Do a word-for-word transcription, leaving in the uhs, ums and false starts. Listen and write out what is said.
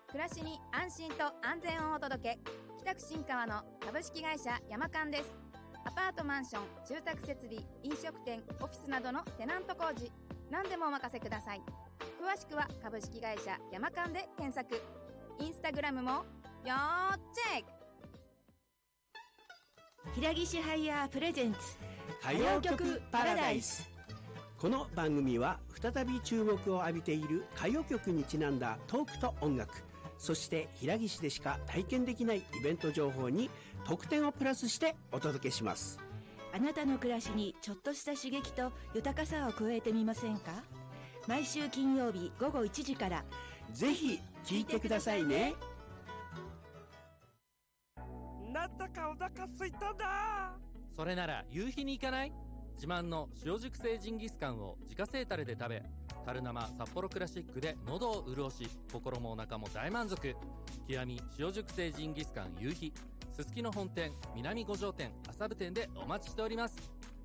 暮らしに安心と安全をお届け、北区新川の株式会社山間です。アパートマンション、住宅設備、飲食店、オフィスなどのテナント工事、何でもお任せください。詳しくは株式会社山間で検索。インスタグラムも要チェック。 平岸ハイヤープレゼンツ歌謡曲パラダイス。この番組は再び注目を浴びている歌謡曲にちなんだトークと音楽、そして平岸でしか体験できないイベント情報に特典をプラスしてお届けします。 あなたの暮らしにちょっとした刺激と豊かさを加えてみませんか。毎週金曜日午後いちじからぜひ聞いてくださいね。 なんだかお腹すいたんだ。 それなら夕日に行かない？自慢の塩熟成ジンギスカンを自家製タレで食べ、樽生札幌クラシックで喉を潤し、心もお腹も大満足。極み塩熟成ジンギスカン夕日、すすきの本店南五条店麻布店でお待ちしております。